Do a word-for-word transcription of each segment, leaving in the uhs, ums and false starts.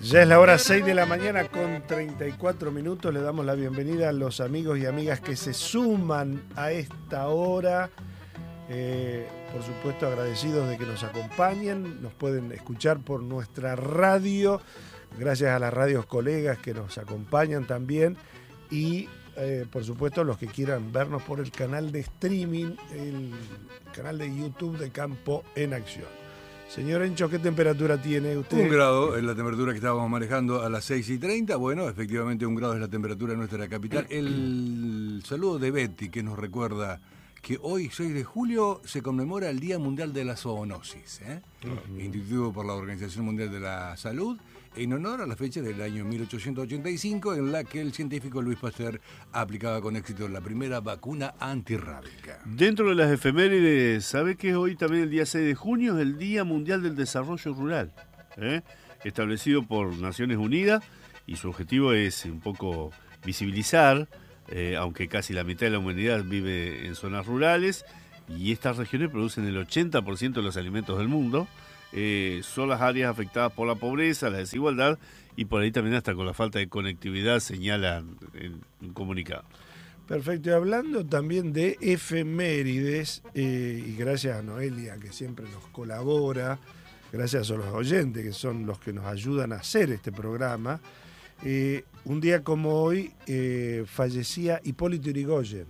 Ya es la hora seis de la mañana con treinta y cuatro minutos. Le damos la bienvenida a los amigos y amigas que se suman a esta hora. Eh, por supuesto, agradecidos de que nos acompañen. Nos pueden escuchar por nuestra radio, gracias a las radios colegas que nos acompañan también. Y, eh, por supuesto, los que quieran vernos por el canal de streaming, el canal de YouTube de Campo en Acción. Señor Encho, ¿qué temperatura tiene usted? Un grado es la temperatura que estábamos manejando a las seis y treinta. Bueno, efectivamente un grado es la temperatura en nuestra capital. El saludo de Betty, que nos recuerda que hoy, seis de julio, se conmemora el Día Mundial de la Zoonosis, ¿eh? Uh-huh. Instituido por la Organización Mundial de la Salud, en honor a la fecha del año mil ochocientos ochenta y cinco, en la que el científico Louis Pasteur aplicaba con éxito la primera vacuna antirrábica. Dentro de las efemérides, ¿sabe que hoy también el día seis de junio es el Día Mundial del Desarrollo Rural? ¿eh? Establecido por Naciones Unidas, y su objetivo es un poco visibilizar, eh, aunque casi la mitad de la humanidad vive en zonas rurales, y estas regiones producen el ochenta por ciento de los alimentos del mundo. Eh, son las áreas afectadas por la pobreza, la desigualdad, y por ahí también hasta con la falta de conectividad, señalan en un comunicado. Perfecto, y hablando también de efemérides, eh, y gracias a Noelia, que siempre nos colabora, gracias a los oyentes, que son los que nos ayudan a hacer este programa, eh, un día como hoy eh, fallecía Hipólito Yrigoyen,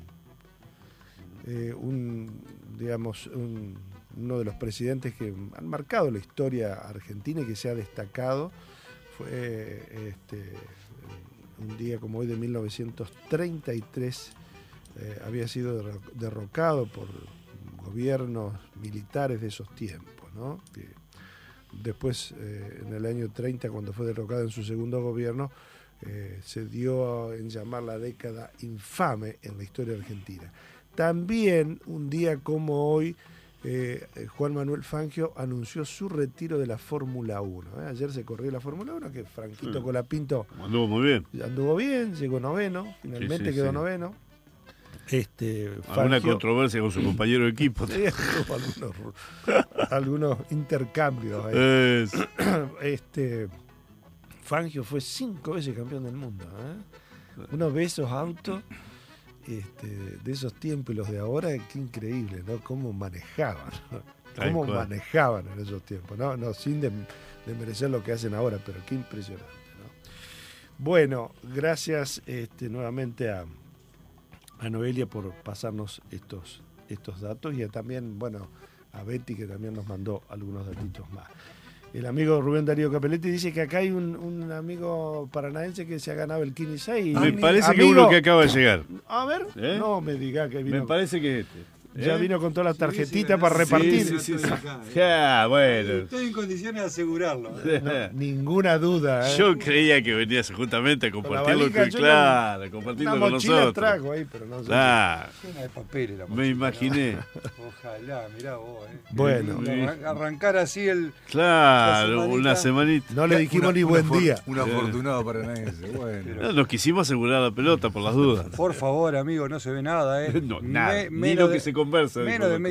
eh, un, digamos, un... uno de los presidentes que han marcado la historia argentina y que se ha destacado. Fue este, un día como hoy de mil novecientos treinta y tres, eh, había sido derrocado por gobiernos militares de esos tiempos, ¿no? Que después, eh, en el año treinta, cuando fue derrocado en su segundo gobierno, eh, se dio en llamar la década infame en la historia argentina. También, un día como hoy, Eh, Juan Manuel Fangio anunció su retiro de la Fórmula uno. ¿eh? Ayer se corrió la Fórmula uno, que Franquito sí. Colapinto anduvo muy bien. Anduvo bien, llegó noveno, finalmente sí, sí, quedó sí. noveno. Este, Alguna Fangio, controversia con su compañero de equipo. Sí, algunos, algunos intercambios. Ahí. Es. Este, Fangio fue cinco veces campeón del mundo. ¿eh? Uno ve esos autos. Este, de esos tiempos y los de ahora, qué increíble, ¿no? Cómo manejaban, ¿no? Cómo manejaban en esos tiempos, ¿no? No, sin desmerecer lo que hacen ahora, pero qué impresionante, ¿no? Bueno, gracias este, nuevamente a, a Noelia por pasarnos estos, estos datos, y a también, bueno, a Betty, que también nos mandó algunos datitos más. El amigo Rubén Darío Capelletti dice que acá hay un, un amigo paranaense que se ha ganado el Kini seis. Me parece amigo, que uno que acaba de llegar. A ver, ¿Eh? no me diga que vino. Me parece que es este. Ya ¿Eh? vino con todas las tarjetitas sí, sí, para repartir. Sí, sí, sí, sí. Ya, bueno. Estoy en condiciones de asegurarlo. No, ninguna duda. ¿eh? Yo creía que venías justamente a compartirlo con, claro, compartirlo con nosotros. Trago ahí, pero no sé. Ah, llena de papeles la mochila, me imaginé. ¿no? Ojalá, mirá vos. Eh. Bueno. Arrancar así el... Claro, una semanita. No le dijimos una, ni buen una día. Un afortunado paranaense. Bueno. No, nos quisimos asegurar la pelota por las dudas. Por favor, amigo, no se ve nada. Eh. No, nada. Me, ni lo que de, se conversa. Menos de medio